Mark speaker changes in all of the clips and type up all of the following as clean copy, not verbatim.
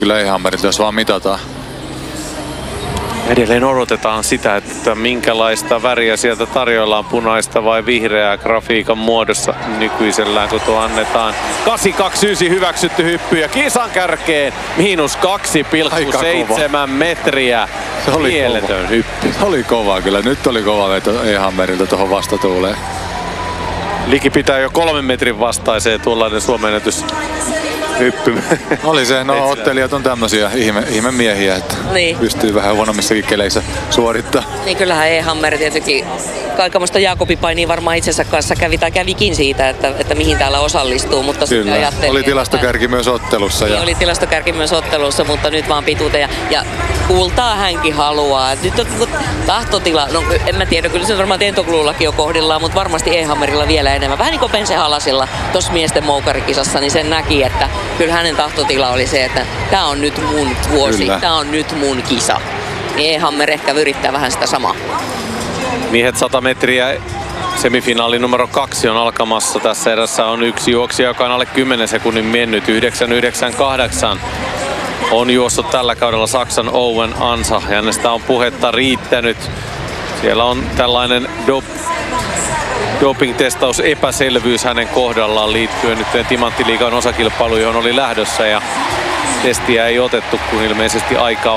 Speaker 1: Kyllä E-Hammerilta, jos vaan mitataan.
Speaker 2: Edelleen odotetaan sitä, että minkälaista väriä sieltä tarjoillaan, punaista vai vihreää grafiikan muodossa nykyisellään, kun tuo annetaan. 8.29 hyväksytty hyppy ja kisan kärkeen -2,7 metriä.
Speaker 1: Se oli
Speaker 2: mieletön hyppy.
Speaker 1: Se oli kova kyllä. Nyt oli kova veto E-Hammerilta tuohon vastatuuleen.
Speaker 2: Liki pitää jo 3 metrin vastaiseen tuollainen suomennätys hyppy.
Speaker 1: Oli se, no ottelijat on tämmösiä ihme miehiä, että
Speaker 3: niin
Speaker 1: pystyy vähän huonommissakin keleissä suorittaa.
Speaker 3: Niin kyllähän E-Hammer tietenkin kaikenlaista Jaakobipainia varmaan itsensä kanssa kävikin siitä, että mihin täällä osallistuu, mutta
Speaker 1: kyllä. Oli tilastokärki myös ottelussa.
Speaker 3: Niin, oli tilastokärki myös ottelussa, mutta nyt vaan pituuteen ja kultaa hänkin haluaa. Nyt on tahtotila, no en mä tiedä, kyllä se varmaan Tentokluullakin jo kohdillaan, mutta varmasti E-Hammerilla vielä enemmän. Vähän niin kuin Pense Halasilla tuossa miesten moukarikisassa, niin sen näki, että kyllä hänen tahtotila oli se, että tää on nyt mun vuosi, tää on nyt mun kisa. E-Hammer ehkä yrittää vähän sitä samaa.
Speaker 2: Miehet 100 metriä. Semifinaali numero 2 on alkamassa. Tässä erässä on yksi juoksija, joka on alle 10 sekunnin mennyt. 9.98 on juossut tällä kaudella Saksan Owen Ansa. Ja hänestä on puhetta riittänyt. Siellä on tällainen doping-testaus epäselvyys hänen kohdallaan liittyen nyt Timanttiliigan osakilpailuun, johon oli lähdössä. Ja testiä ei otettu, kun ilmeisesti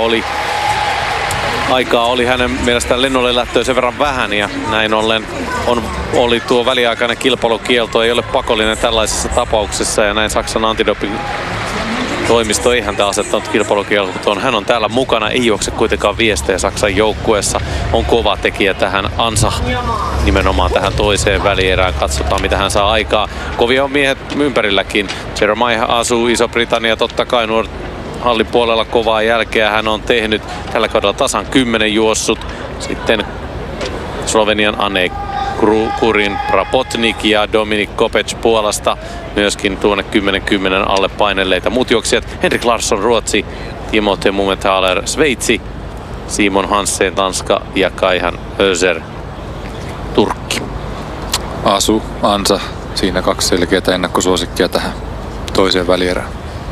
Speaker 2: aikaa oli hänen mielestään lennolle lähtöä sen verran vähän ja näin ollen oli tuo väliaikainen kilpailukielto, ei ole pakollinen tällaisessa tapauksessa ja näin Saksan antidoping-toimisto ei häntä asettanut kilpailukieltoon. Hän on täällä mukana, ei juokse kuitenkaan viestejä Saksan joukkueessa, on kova tekijä tähän Ansa nimenomaan tähän toiseen välierään. Katsotaan mitä hän saa aikaa. Kovia on miehet ympärilläkin. Jeremiah asuu Iso-Britannia totta kai hallin puolella kovaa jälkeä hän on tehnyt. Tällä kaudella tasan 10 juossut. Sitten Slovenian Ane Kurin Prapotnik ja Dominik Kopec Puolasta. Myöskin tuonne 10 alle painelleita muut juoksijat. Henrik Larsson Ruotsi, Timothée Mumenthaler Sveitsi, Simon Hansen Tanska ja Kaihan Özer Turkki.
Speaker 1: Asu, Ansa, siinä 2 selkeää ennakkosuosikkia tähän toiseen välierään.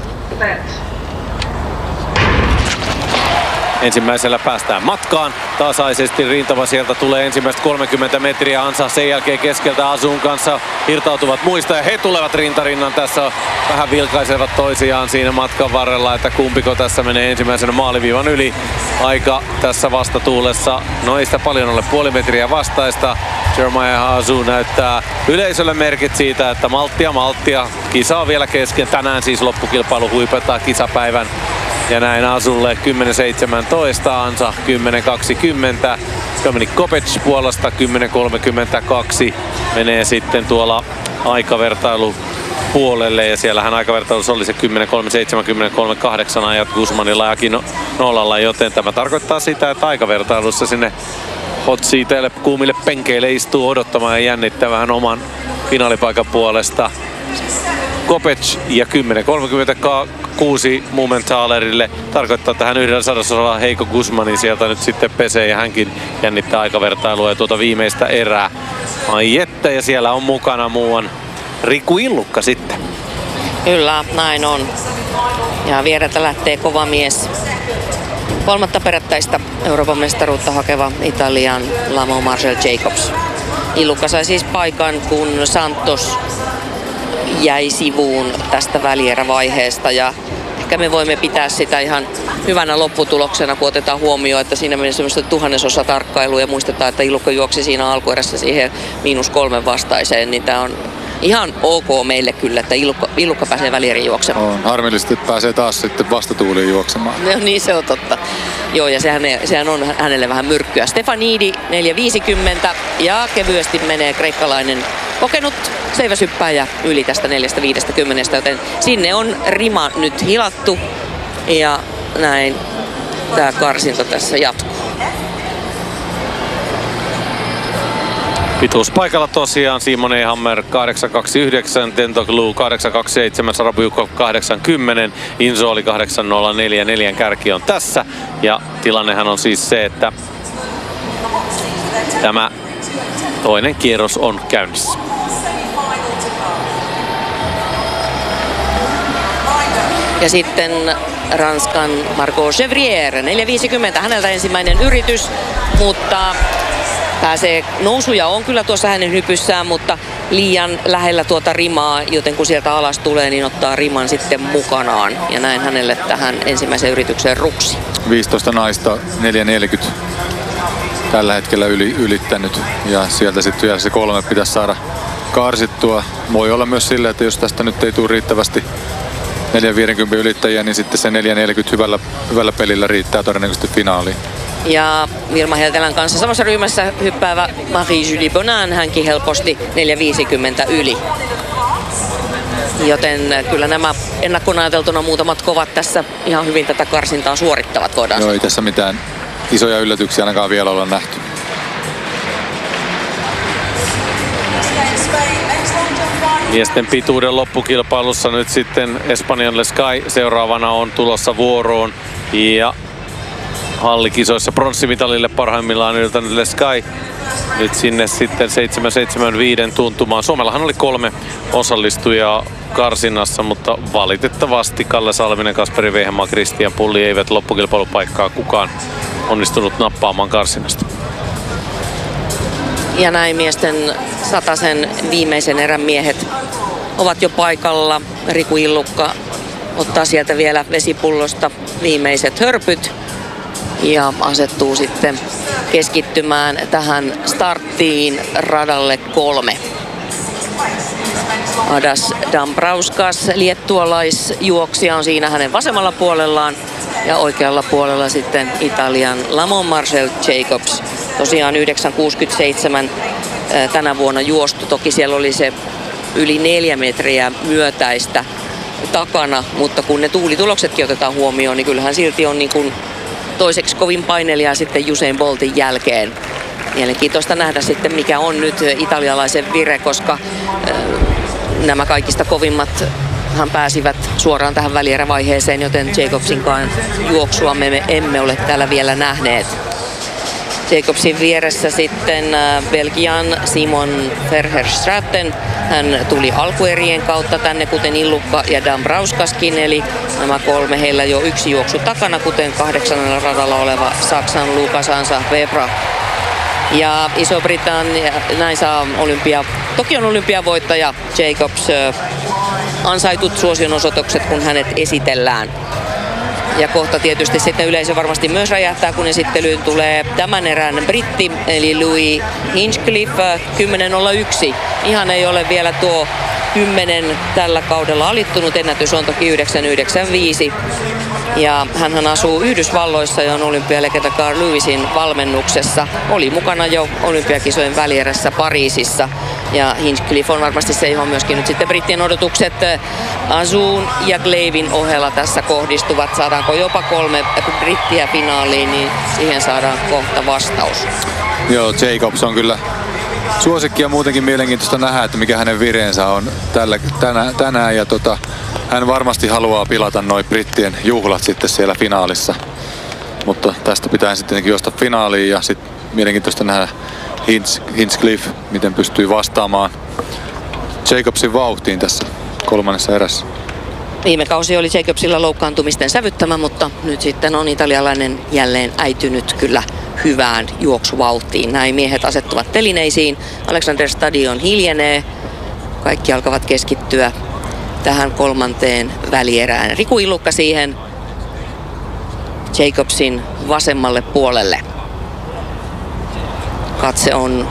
Speaker 2: Ensimmäisellä päästään matkaan. Tasaisesti rintama sieltä tulee ensimmäistä 30 metriä. Ansa sen jälkeen keskeltä Asun kanssa irtautuvat muista ja he tulevat rintarinnan tässä. Vähän vilkaisevat toisiaan siinä matkan varrella, että kumpiko tässä menee ensimmäisenä maaliviivan yli. Aika tässä vastatuulessa. No ei sitä paljon ole, puoli metriä vastaista. Jeremiah Asu näyttää yleisölle merkit siitä, että malttia. Kisa on vielä kesken. Tänään siis loppukilpailu huipettaa kisapäivän. Ja näin Asulle 10.17, Ansa 10.20. Dominik Kopec Puolasta 10.32 menee sitten tuolla aikavertailu puolelle. Ja siellähän aikavertailussa oli se 10.37, 10.38 ajat Guzmanilla ja Nollalla, joten tämä tarkoittaa sitä, että aikavertailussa sinne hot seateille, kuumille penkeille istuu odottamaan ja jännittää vähän oman finaalipaikan puolesta. Kopec ja 10.36 Mumenthalerille tarkoittaa, että hän 100 Heikko Guzmanin sieltä nyt sitten pesee ja hänkin jännittää aikavertailua ja tuota viimeistä erää. Ai että, ja siellä on mukana muuan Riku Illukka sitten.
Speaker 3: Kyllä, näin on. Ja viereltä lähtee kova mies. 3. perättäistä Euroopan mestaruutta hakeva Italian Lamo Marcel Jacobs. Illukka sai siis paikan, kun Santos jäi sivuun tästä välierävaiheesta ja ehkä me voimme pitää sitä ihan hyvänä lopputuloksena, kun otetaan huomioon, että siinä meni semmoista 1000 tarkkailua ja muistetaan, että Illukka juoksi siinä alkuerässä siihen -3 vastaiseen, niin tää on ihan ok meille kyllä, että Illukka pääsee välierin juoksemaan.
Speaker 1: On harmillisesti pääsee taas sitten vastatuuliin juoksemaan.
Speaker 3: No niin, se on totta. Joo, ja sehän on hänelle vähän myrkkyä. Stefanidi 4.50 ja kevyesti menee kreikkalainen kokenut seiväsyppääjä yli tästä 4.50, joten sinne on rima nyt hilattu ja näin tämä karsinta tässä jatkuu.
Speaker 2: Pituuspaikalla tosiaan Simon E-Hammer 8.29, Tentoglu 8.27, Sarabujukov 8.10, Inzo oli 8.04, 4 kärki on tässä. Ja tilannehan on siis se, että tämä toinen kierros on käynnissä.
Speaker 3: Ja sitten Ranskan Margot Chevrier. 4.50 häneltä ensimmäinen yritys, mutta pääsee nousuja on kyllä tuossa hänen hypyssään, mutta liian lähellä tuota rimaa, joten kun sieltä alas tulee, niin ottaa riman sitten mukanaan. Ja näin hänelle tähän ensimmäiseen yritykseen ruksi.
Speaker 1: 15 naista, 4.40 tällä hetkellä ylittänyt. Ja sieltä sitten vielä se 3 pitäisi saada karsittua. Voi olla myös sillä, että jos tästä nyt ei tule riittävästi 4.50 ylittäjiä, niin sitten se 4.40 hyvällä pelillä riittää todennäköisesti finaaliin.
Speaker 3: Ja Vilma Heltelän kanssa samassa ryhmässä hyppäävä Marie-Julie Bonin, hänkin helposti 4.50 yli. Joten kyllä nämä ennakkoon ajateltuna muutamat kovat tässä ihan hyvin tätä karsintaa suorittavat, voidaan sanoa.
Speaker 1: Ei tässä mitään isoja yllätyksiä ainakaan vielä olla nähty.
Speaker 2: Miesten pituuden loppukilpailussa nyt sitten Espanjan Le Sky seuraavana on tulossa vuoroon. Ja hallikisoissa pronssimitalille parhaimmillaan yltänyt Le Sky. Nyt sinne sitten 7.75 tuntumaan. Suomellahan oli 3 osallistujaa karsinnassa, mutta valitettavasti Kalle Salminen, Kasperi Veihemaa, Kristian Pulli eivät loppukilpailupaikkaa kukaan onnistunut nappaamaan karsinnasta.
Speaker 3: Ja näin miesten 100 viimeisen erän miehet ovat jo paikalla. Riku Illukka ottaa sieltä vielä vesipullosta viimeiset hörpyt ja asettuu sitten keskittymään tähän starttiin radalle 3. Adas Dambrauskas, liettualaisjuoksija, on siinä hänen vasemmalla puolellaan ja oikealla puolella sitten Italian Lamont Marcel Jacobs. Tosiaan 9.67 tänä vuonna juostu. Toki siellä oli se yli 4 metriä myötäistä takana, mutta kun ne tuulituloksetkin otetaan huomioon, niin kyllähän silti on niin kuin toiseksi kovin painelija sitten Usain Boltin jälkeen. Mielenkiintoista nähdä sitten, mikä on nyt italialaisen vire, koska nämä kaikista kovimmat hän pääsivät suoraan tähän välierävaiheeseen, joten Jacobsinkaan juoksua me emme ole täällä vielä nähneet. Jacobsin vieressä sitten Belgian Simon Verherstraten. Hän tuli alkuerien kautta tänne, kuten Illukka ja Dambrauskaskin, eli nämä 3, heillä jo 1 juoksu takana, kuten 8. radalla oleva Saksan Lukas Hansa Webra. Ja Iso-Britannia näin saa Tokion olympiavoittaja Jacobs ansaitut suosionosoitukset, kun hänet esitellään. Ja kohta tietysti sitten yleisö varmasti myös räjähtää, kun esittelyyn tulee tämän erän britti, eli Louis Hinchcliffe 10.01. Ihan ei ole vielä tuo 10 tällä kaudella alittunut, ennätys on toki 9.95. Ja hänhän asuu Yhdysvalloissa ja on olympialegenda Carl Lewisin valmennuksessa. Oli mukana jo olympiakisojen välierässä Pariisissa. Ja Hinchcliffe on varmasti se, johon myöskin nyt sitten brittien odotukset Azoun ja Glavin ohella tässä kohdistuvat. Saadaanko jopa 3 brittiä finaaliin, niin siihen saadaan kohta vastaus.
Speaker 1: Joo, Jacobs on kyllä suosikki ja muutenkin mielenkiintoista nähdä, että mikä hänen vireensä on tänään. Ja hän varmasti haluaa pilata noi brittien juhlat sitten siellä finaalissa. Mutta tästä pitää sitten juosta finaaliin ja sitten mielenkiintoista nähdä Hinchcliffe, miten pystyy vastaamaan Jacobsin vauhtiin tässä 3. erässä.
Speaker 3: Viime kausi oli Jacobsilla loukkaantumisten sävyttämä, mutta nyt sitten on italialainen jälleen äitynyt kyllä hyvään juoksuvauhtiin. Näin miehet asettuvat telineisiin. Alexander Stadion hiljenee. Kaikki alkavat keskittyä tähän 3. välierään. Riku Illukka siihen Jacobsin vasemmalle puolelle. Katse on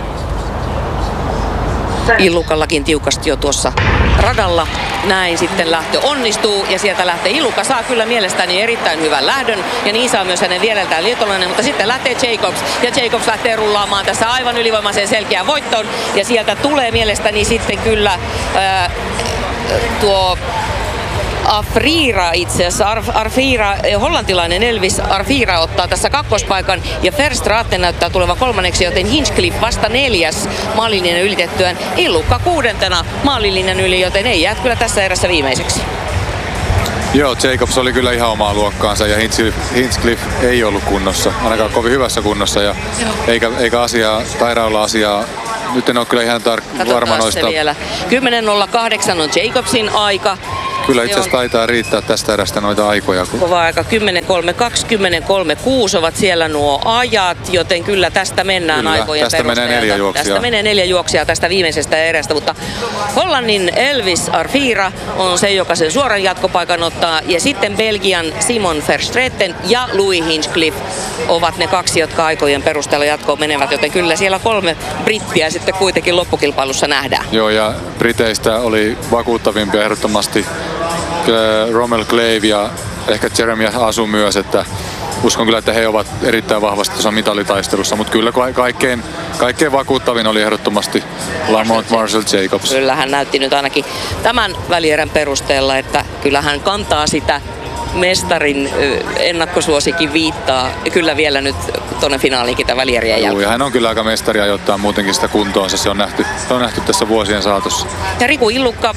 Speaker 3: Illukallakin tiukasti jo tuossa radalla. Näin sitten lähtö onnistuu ja sieltä lähtee Illukka. Saa kyllä mielestäni erittäin hyvän lähdön ja niin saa myös hänen viereltään lietolainen, mutta sitten lähtee Jacobs ja Jacobs lähtee rullaamaan tässä aivan ylivoimaiseen selkeään voittoon ja sieltä tulee mielestäni sitten kyllä tuo Afrira itse asiassa. Arfira, hollantilainen Elvis Arfira ottaa tässä kakkospaikan ja Verstraeten näyttää tulevan 3, joten Hinchcliffe vasta 4. maalilinjan ylitettyään. Illukka 6. maalilinjan yli, joten ei jää kyllä tässä erässä viimeiseksi.
Speaker 1: Joo, Jacobs oli kyllä ihan omaa luokkaansa ja Hinchcliffe ei ollut kunnossa, ainakaan kovin hyvässä kunnossa ja eikä asiaa, taida olla asiaa. Nyt en ole kyllä ihan varma noista.
Speaker 3: vielä. 10.08 on Jacobsin aika.
Speaker 1: Kyllä itse asiassa taitaa riittää tästä erästä noita aikoja.
Speaker 3: Kova aika 10.32, 10.33 ovat siellä nuo ajat, joten kyllä tästä mennään
Speaker 1: Kyllä,
Speaker 3: aikojen
Speaker 1: tästä menee 4 juoksijaa.
Speaker 3: Tästä menee 4 juoksijaa tästä viimeisestä erästä, mutta Hollannin Elvis Arfira on se, joka sen suoran jatkopaikan ottaa, ja sitten Belgian Simon Verstraeten ja Louis Hinchcliffe ovat ne 2, jotka aikojen perusteella jatkoon menevät, joten kyllä siellä 3 brittiä sitten kuitenkin loppukilpailussa nähdään.
Speaker 1: Joo, ja Briteistä oli vakuuttavimpia ehdottomasti Rommel Clave ja ehkä Jeremy Asu myös, että uskon kyllä, että he ovat erittäin vahvasti tuossa mitalitaistelussa, mutta kyllä kaikkein vakuuttavin oli ehdottomasti Lamont Marshall Jacobs.
Speaker 3: Kyllä hän näytti nyt ainakin tämän välierän perusteella, että kyllä hän kantaa sitä mestarin ennakkosuosikin viittaa kyllä vielä nyt tuonne finaaliinkin tämän välierien jälkeen.
Speaker 1: Ja hän on kyllä aika mestari ajoittaa muutenkin sitä kuntoonsa, se on nähty tässä vuosien saatossa.
Speaker 3: Ja Riku Illukka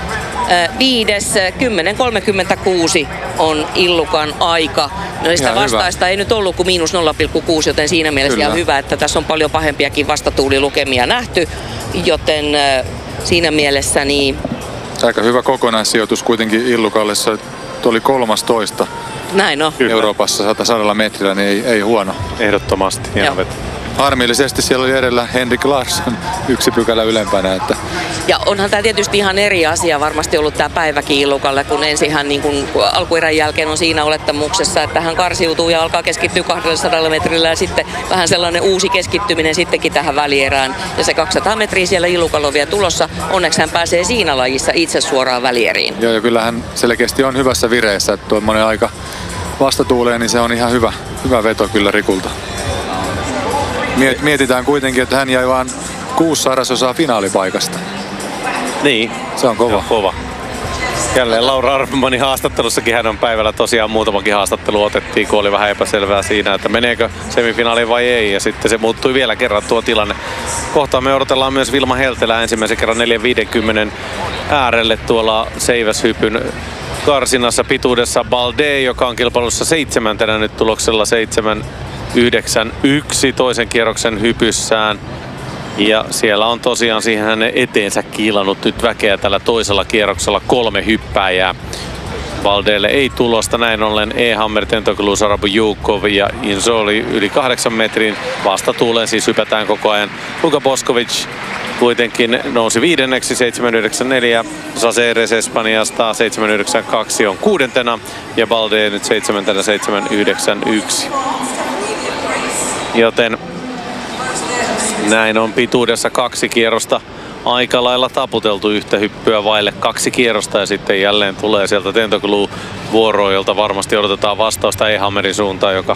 Speaker 3: 5. 10.36 on Illukan aika. No sitä vastaista ei nyt ollut kuin -0,6, joten siinä mielessä ihan hyvä, että tässä on paljon pahempiakin vastatuulilukemia nähty, joten siinä mielessä niin...
Speaker 1: Aika hyvä kokonaissijoitus kuitenkin Illukalle, se oli 13.
Speaker 3: Näin on.
Speaker 1: Euroopassa 100 metrillä, niin ei huono.
Speaker 2: Ehdottomasti.
Speaker 1: Harmillisesti siellä oli edellä Henrik Larsson 1 pykälä ylempänä. Että...
Speaker 3: Ja onhan tämä tietysti ihan eri asia varmasti ollut tämä päiväkin Illukalle, kun ensin hän niin kuin alkuerän jälkeen on siinä olettamuksessa, että hän karsiutuu ja alkaa keskittyä 200 metrillä ja sitten vähän sellainen uusi keskittyminen sittenkin tähän välierään. Ja se 200 metriä siellä Illukalla on vielä tulossa. Onneksi hän pääsee siinä lajissa itse suoraan välieriin.
Speaker 1: Joo, ja kyllähän selkeästi on hyvässä vireessä, että tuommoinen aika vastatuuleen, niin se on ihan hyvä veto kyllä Rikulta. Mietitään kuitenkin, että hän jäi vaan 6/100 finaalipaikasta.
Speaker 2: Niin.
Speaker 1: Se on kova.
Speaker 2: Kova. Jälleen Laura Arfmanin haastattelussakin hän on päivällä tosiaan muutamakin haastattelu otettiin, kun oli vähän epäselvää siinä, että meneekö semifinaaliin vai ei. Ja sitten se muuttui vielä kerran tuo tilanne. Kohta me odotellaan myös Vilma Heltelää ensimmäisen kerran 4.50 äärelle tuolla seiväshypyn karsinassa pituudessa. Balde, joka on kilpailussa 7. nyt tuloksella 7.91 toisen kierroksen hypyssään. Ja siellä on tosiaan siihen hänen eteensä kiilannut nyt väkeä tällä toisella kierroksella 3 hyppääjää. Valdeelle ei tulosta, näin ollen Ehammer, Tentoglou, Sarabujukov ja Inzoli yli 8 metrin vastatuuleen, siis hypätään koko ajan. Luka Boskovic kuitenkin nousi 5. 7.94, Saceres Espanjasta 7.92 on 6. ja Balde nyt 7. 7.91. Joten näin on pituudessa 2 kierrosta aika lailla taputeltu yhtä hyppyä vaille 2 kierrosta ja sitten jälleen tulee sieltä Tentoglou vuoroon, jolta varmasti odotetaan vastausta Ehammerin suuntaan, joka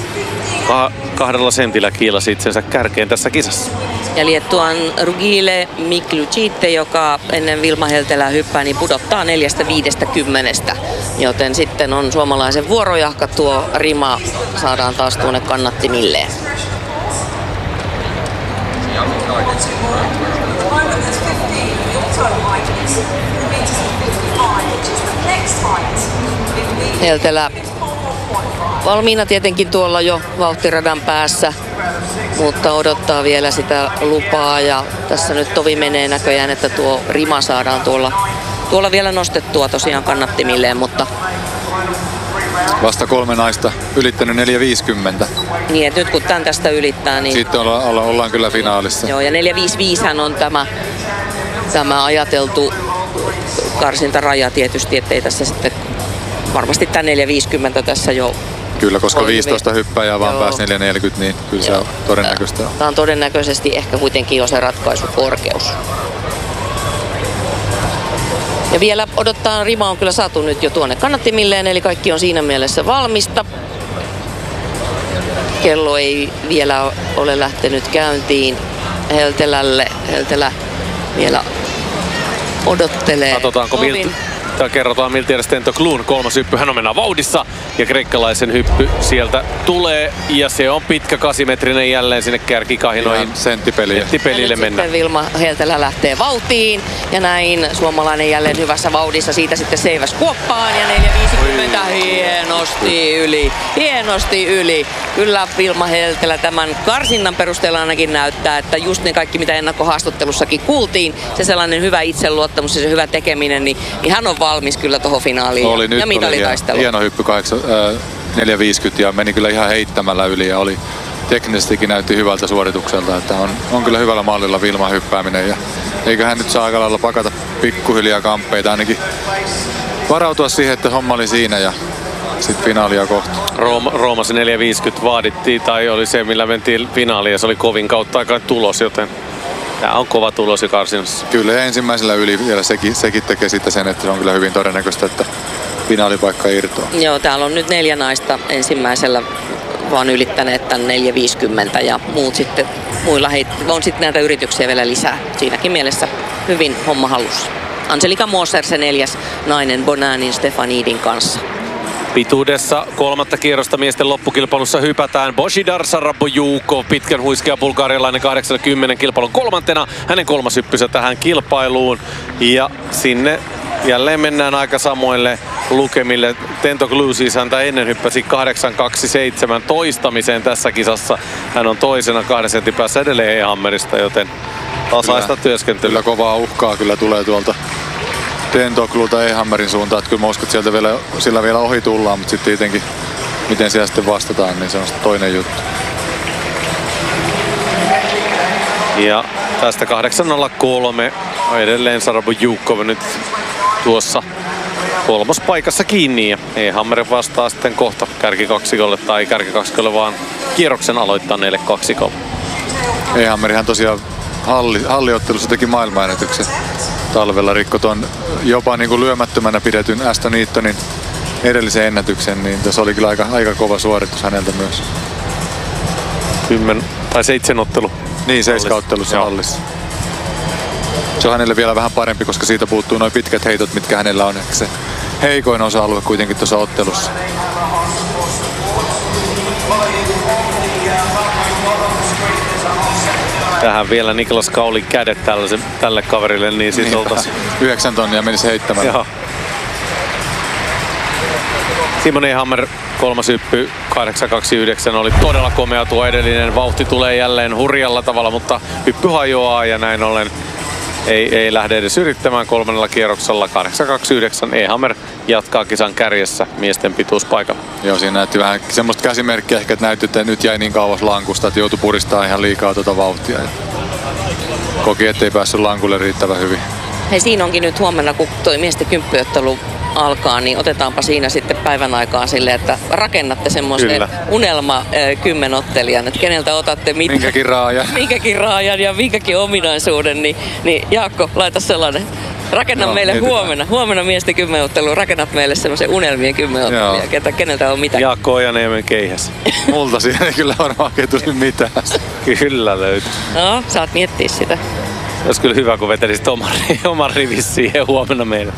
Speaker 2: 2 sentillä kiilasi itsensä kärkeen tässä kisassa.
Speaker 3: Ja Liettuan Rugile Miklucite, joka ennen Vilma Heltelää hyppää, niin pudottaa 4.50. Joten sitten on suomalaisen vuorojahka, tuo rima saadaan taas tuonne kannattimilleen. Heltelä valmiina tietenkin tuolla jo vauhtiradan päässä, mutta odottaa vielä sitä lupaa ja tässä nyt tovi menee näköjään, että tuo rima saadaan tuolla vielä nostettua tosiaan kannattimilleen, mutta
Speaker 1: vasta 3 naista ylittänyt 4.50.
Speaker 3: Niin, että nyt kun tän tästä ylittää, niin
Speaker 1: sitten ollaan kyllä finaalissa.
Speaker 3: Joo, ja 4.55 hän on tämä ajateltu karsintaraja tietysti, ettei tässä sitten varmasti tämä 4.50 tässä jo.
Speaker 1: Kyllä, koska 15 hyppääjää vaan pääsi 4.40, niin kyllä se on todennäköistä.
Speaker 3: Tämä on todennäköisesti ehkä kuitenkin jo se ratkaisukorkeus. Ja vielä odottaa, rima on kyllä saatu nyt jo tuonne kannattimilleen, eli kaikki on siinä mielessä valmista. Kello ei vielä ole lähtenyt käyntiin Heltelälle. Heltelä vielä odottelee.
Speaker 2: Katsotaanko kerrotaan miltä edes Tentogloun 3. hyppy. Hän on mennään vauhdissa ja kreikkalaisen hyppy sieltä tulee ja se on pitkä 8-metrinen jälleen sinne kärkikahinoihin. Senttipelille mennään.
Speaker 3: Sitten Vilma Heltelä lähtee vauhtiin ja näin suomalainen jälleen hyvässä vauhdissa. Siitä sitten seiväs kuoppaan ja 4.50 hienosti yli. Kyllä Vilma Heltelä tämän karsinnan perusteella ainakin näyttää, että just ne kaikki mitä ennakkohaastattelussakin kuultiin, se sellainen hyvä itseluottamus ja se hyvä tekeminen, niin hän on valmis kyllä tuohon finaaliin
Speaker 1: Oli,
Speaker 3: ja mitalitaistelu.
Speaker 1: hieno hyppy 4.50 ja meni kyllä ihan heittämällä yli ja oli teknisestikin näytti hyvältä suoritukselta, että on kyllä hyvällä mallilla Vilman hyppääminen ja eiköhän nyt saa aika lailla pakata pikkuhiljaa kamppeita, ainakin varautua siihen, että homma oli siinä ja sitten finaalia kohti.
Speaker 2: Roomassa 4.50 vaadittiin tai oli se millä mentiin finaaliin ja se oli kovin kautta aikaan tulos, joten tämä on kova tulos jo karsinassa.
Speaker 1: Kyllä ensimmäisellä yli vielä sekin tekee sitten sen, että se on kyllä hyvin todennäköistä, että finaalipaikka irtoaa.
Speaker 3: Joo, täällä on nyt 4 naista ensimmäisellä vaan ylittäneet tämän 4.50 ja muut sitten muilla on sitten näitä yrityksiä vielä lisää. Siinäkin mielessä hyvin homma hallussa. Angelika Moser se 4. nainen Bonanin Stefanidin kanssa.
Speaker 2: Pituudessa 3. kierrosta miesten loppukilpailussa hypätään. Božidar Sarabojukov, pitkän huiskea bulgarialainen 80 kilpailun 3. Hänen 3. hyppysä tähän kilpailuun. Ja sinne jälleen mennään aika samoille lukemille. Tentoglou siis häntä ennen hyppäsi 8.27 toistamiseen tässä kisassa. Hän on toisena 2 sentin päässä edelleen E-Hammerista, joten tasaista työskentelyä.
Speaker 1: Kyllä kovaa uhkaa kyllä tulee tuolta Tentogloulta E-Hammerin suuntaan. Että kyllä mä uskon, että sieltä sillä vielä ohi tullaan, mutta sitten tietenkin miten siellä sitten vastataan, niin se on toinen juttu.
Speaker 2: Ja tästä 8.03 edelleen Sarabojukov nyt tuossa 3. paikassa kiinni ja E-Hammer vastaa sitten kohta kärkikaksikolle tai kärkikaksikolle vaan kierroksen aloittaa 4-2.
Speaker 1: E-Hammerihan tosiaan halliottelussa teki maailmanennätyksen talvella, rikko ton jopa niin kuin lyömättömänä pidetyn Aston Eatonin edellisen ennätyksen, niin tässä oli kyllä aika kova suoritus häneltä myös.
Speaker 2: 10 tai 7 ottelu.
Speaker 1: Niin, 7 ottelussa hallissa. Se on hänelle vielä vähän parempi, koska siitä puuttuu noin pitkät heitot, mitkä hänellä on. Ehkä se heikoin osa-alue kuitenkin tuossa ottelussa.
Speaker 2: Tähän vielä Niklas Kaulin kädet tälle kaverille, niin sitten oltaisiin
Speaker 1: 9 tonnia menisi heittämään.
Speaker 2: Joo. Simon E-Hammer 3. hyppy 8.29 oli todella komea tuo edellinen. Vauhti tulee jälleen hurjalla tavalla, mutta hyppy hajoaa ja näin ollen ei lähde edes yrittämään 3. kierroksella. 8.29 E-Hammer jatkaa kisan kärjessä miesten pituuspaikalla.
Speaker 1: Joo, siinä näytti vähän semmoista käsimerkkiä ehkä, että näytti, että nyt jäi niin kauas lankusta, että joutui puristamaan ihan liikaa tuota vauhtia. Koki, ettei päässyt lankulle riittävän hyvin.
Speaker 3: Hei, siinä onkin nyt huomenna, kun toi miesten kymppyottelu alkaa, niin otetaanpa siinä sitten päivän aikaa silleen, että rakennatte semmoisen unelma 10-ottelijan, että keneltä otatte
Speaker 1: minkäkin raajan
Speaker 3: ja minkäkin ominaisuuden, niin Jaakko, laita sellainen. Rakenna meille huomenna miesten 10-otteluun, rakennat meille semmoisen unelmien 10-ottelijan, keneltä on mitään.
Speaker 2: Jaakko Ojaniemen keihäs.
Speaker 1: Multa siinä ei kyllä varmaan tuli mitään.
Speaker 2: Kyllä löytyy.
Speaker 3: No, saat miettiä sitä.
Speaker 2: Olisi kyllä hyvä, kun vetelisit oman rivis siihen huomenna meille.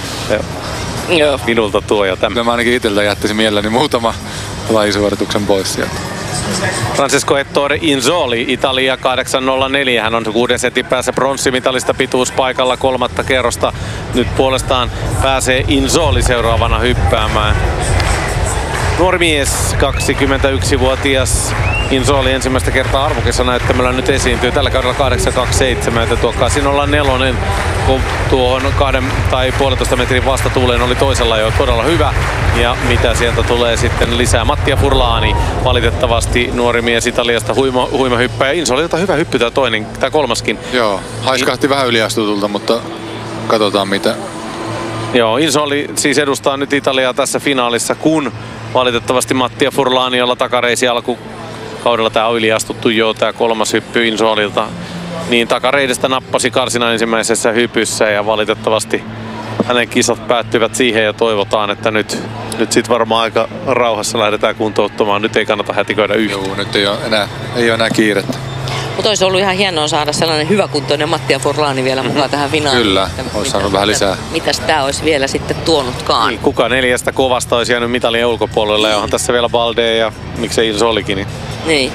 Speaker 3: Joo.
Speaker 2: Minulta tuo ja tämä.
Speaker 1: Mä ainakin itseltä jättäisin mielelläni muutama lajisuorituksen pois sieltä.
Speaker 2: Francesco Ettore Inzoli, Italia 8.04. Hän on 6 sentin päässä pronssimitalista pituuspaikalla 3. kerrosta. Nyt puolestaan pääsee Inzoli seuraavana hyppäämään. Nuori mies, 21-vuotias Inzoli ensimmäistä kertaa arvokisa-näyttämällä nyt esiintyy tällä kaudella 8.27, että tuo 8.04, kun tuohon 2 tai 1,5 metrin vastatuuleen oli toisella jo todella hyvä. Ja mitä sieltä tulee sitten lisää? Mattia Furlani, valitettavasti nuori mies Italiasta, huima hyppäjä. Inzolilta hyvä hyppy tämä 3.
Speaker 1: Joo, haiskahti vähän yliastutulta, mutta katsotaan mitä.
Speaker 2: Joo, Inzoli siis edustaa nyt Italiaa tässä finaalissa, kun valitettavasti Mattia Furlani, jolla takareisi alkukaudella tämä on yliastuttu jo, tämä 3. hyppy Inzolilta, niin takareidestä nappasi karsinan ensimmäisessä hypyssä ja valitettavasti hänen kisat päättyvät siihen ja toivotaan, että nyt sit varmaan aika rauhassa lähdetään kuntouttamaan. Nyt ei kannata hätiköidä yhtään.
Speaker 1: Joo, nyt ei ole enää kiirettä.
Speaker 3: Mutta olisi ollut ihan hienoa saada sellainen hyväkuntoinen Mattia Furlani vielä mukaan tähän finaaliin.
Speaker 1: Kyllä, olisi saanut vähän lisää.
Speaker 3: Mitäs tää olisi vielä sitten tuonutkaan?
Speaker 2: Niin, kuka 4 kovasta olisi jäänyt mitalien ulkopuolelle ja onhan tässä vielä Balde ja miksei Inzolikin.
Speaker 3: Niin.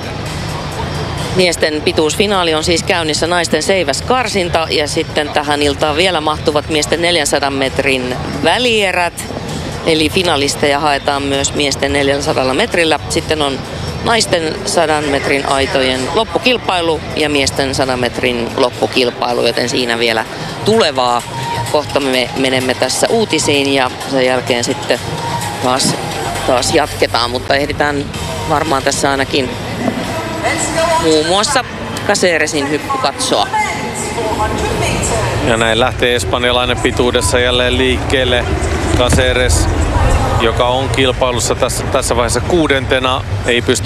Speaker 3: Miesten pituusfinaali on siis käynnissä, naisten seiväskarsinta ja sitten tähän iltaan vielä mahtuvat miesten 400 metrin välierät. Eli finalisteja haetaan myös miesten 400 metrillä. Sitten on naisten 100 metrin aitojen loppukilpailu ja miesten 100 metrin loppukilpailu, joten siinä vielä tulevaa. kohta me menemme tässä uutisiin ja sen jälkeen sitten taas jatketaan, mutta ehditään varmaan tässä ainakin muun muassa Caceresin hyppy katsoa.
Speaker 2: Ja näin lähtee espanjalainen pituudessa jälleen liikkeelle. Caceres, joka on kilpailussa tässä vaiheessa 6. ei pysty